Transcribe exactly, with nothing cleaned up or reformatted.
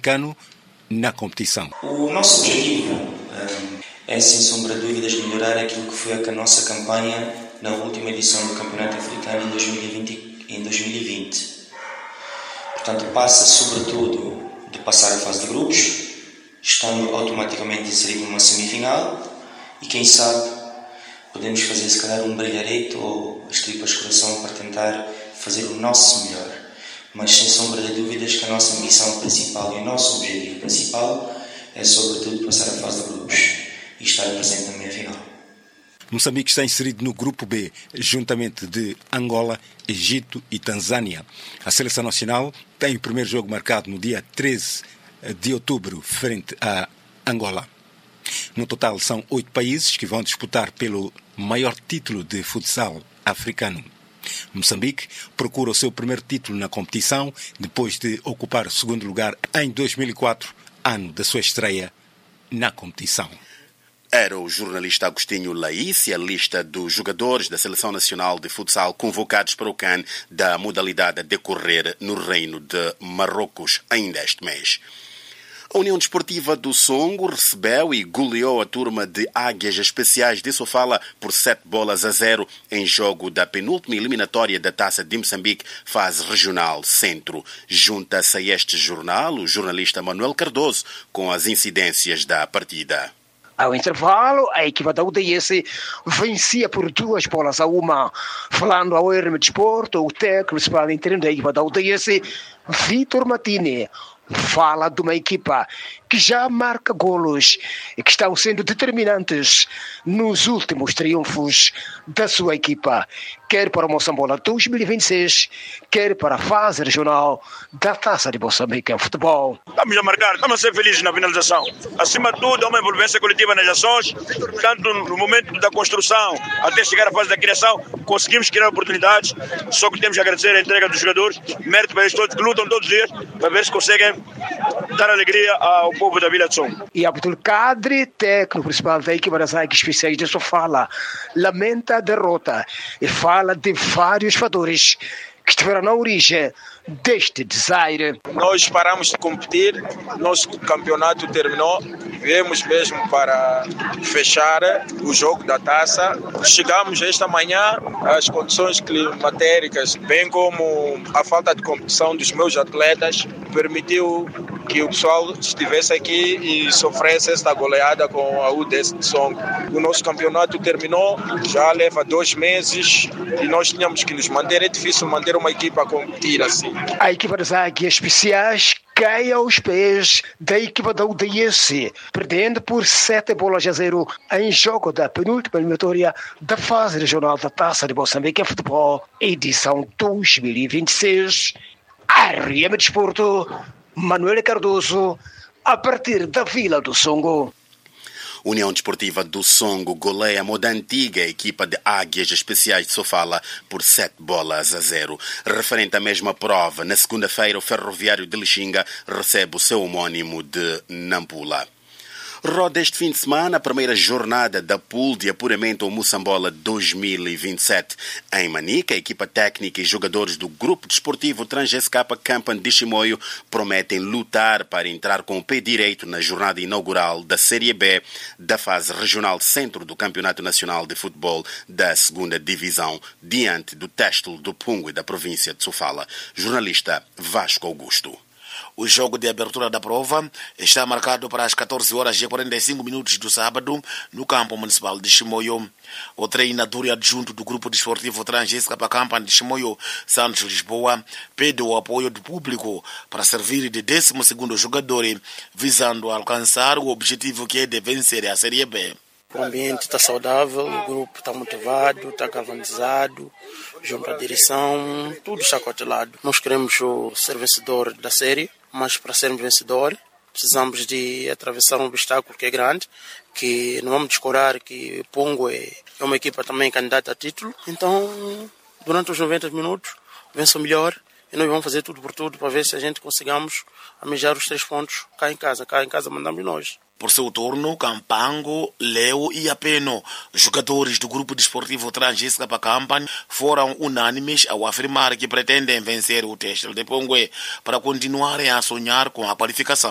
africano na competição. O nosso objetivo um, é, sem sombra de dúvidas, melhorar aquilo que foi a nossa campanha na última edição do Campeonato Africano em dois mil e vinte. Em dois mil e vinte. Portanto, passa sobretudo de passar a fase de grupos, estando automaticamente inserido numa semifinal, e quem sabe podemos fazer se calhar um brilharete ou as tripas coração para tentar fazer o nosso melhor. Mas sem sombra de dúvidas que a nossa missão principal e o nosso objetivo principal é sobretudo passar a fase de grupos e estar presente na meia-final. Moçambique está inserido no grupo B, juntamente de Angola, Egito e Tanzânia. A seleção nacional tem o primeiro jogo marcado no dia treze de outubro, frente a Angola. No total, são oito países que vão disputar pelo maior título de futsal africano. Moçambique procura o seu primeiro título na competição, depois de ocupar o segundo lugar em dois mil e quatro, ano da sua estreia na competição. Era o jornalista Agostinho Laís, a lista dos jogadores da Seleção Nacional de Futsal convocados para o CAN da modalidade a decorrer no Reino de Marrocos ainda este mês. A União Desportiva do Songo recebeu e goleou a turma de Águias Especiais de Sofala por sete bolas a zero em jogo da penúltima eliminatória da Taça de Moçambique, fase regional centro. Junta-se a este jornal o jornalista Manuel Cardoso com as incidências da partida. Ao intervalo, a equipa da U D S vencia por duas bolas a uma. Falando ao R M Desporto, o técnico principal interino da equipa da U D S, Vitor Matini, fala de uma equipa que já marca golos e que estão sendo determinantes nos últimos triunfos da sua equipa, quer para o Moçambola dois mil e vinte e seis, quer para a fase regional da Taça de Moçambique em futebol. Estamos a marcar, estamos a ser felizes na finalização. Acima de tudo, há uma envolvência coletiva nas ações, tanto no momento da construção até chegar à fase da criação, conseguimos criar oportunidades, só que temos que agradecer a entrega dos jogadores, mérito para eles todos, que lutam todos os dias, para ver se conseguem dar alegria ao povo da Vila de Songo. E Abdul Kadri, técnico principal da equipa das Águias Especiais de Sofala, lamenta a derrota e fala de vários fatores que estiveram na origem deste desaire. Nós paramos de competir, nosso campeonato terminou, viemos mesmo para fechar o jogo da taça. Chegamos esta manhã, as condições climatéricas, bem como a falta de competição dos meus atletas, permitiu que o pessoal estivesse aqui e sofresse esta goleada com a U D S de Songo. O nosso campeonato terminou, já leva dois meses e nós tínhamos que nos manter. É difícil manter uma equipa a competir assim. A equipa das Águias Especiais cai aos pés da equipa da U D S, perdendo por sete bolas a zero em jogo da penúltima eliminatória da fase regional da Taça de Moçambique em futebol, edição dois mil e vinte e seis. R M Desporto, Manuel Cardoso, a partir da Vila do Songo. União Desportiva do Songo goleia a moda antiga a equipa de Águias Especiais de Sofala por sete bolas a zero. Referente à mesma prova, na segunda-feira o Ferroviário de Lixinga recebe o seu homónimo de Nampula. Roda este fim de semana a primeira jornada da Pool de apuramento ao Moçambola dois mil e vinte e sete. Em Manica, a equipa técnica e jogadores do Grupo Desportivo Trans-S K Campan de Chimoio prometem lutar para entrar com o pé direito na jornada inaugural da Série B da fase regional centro do Campeonato Nacional de Futebol da segunda Divisão, diante do Têxtil do Pungo e da província de Sofala. Jornalista Vasco Augusto. O jogo de abertura da prova está marcado para as catorze horas e quarenta e cinco minutos do sábado no campo municipal de Chimoio. O treinador e adjunto do Grupo Desportivo Trans-S K Campan de Chimoio, Santos Lisboa, pede o apoio do público para servir de décimo segundo jogador, visando alcançar o objetivo que é de vencer a Série B. O ambiente está saudável, o grupo está motivado, está galvanizado, junto à direção, tudo está cotelado. Nós queremos ser vencedor da série, mas para sermos vencedores precisamos de atravessar um obstáculo que é grande, que não vamos descurar que Pungo é uma equipa também candidata a título. Então, durante os noventa minutos, vença o melhor e nós vamos fazer tudo por tudo para ver se a gente consigamos almejar os três pontos cá em casa. Cá em casa mandamos nós. Por seu turno, Campango, Leo e Apeno, jogadores do Grupo Desportivo Trans-S K Campan, foram unânimes ao afirmar que pretendem vencer o Têxtil de Pongue para continuarem a sonhar com a qualificação.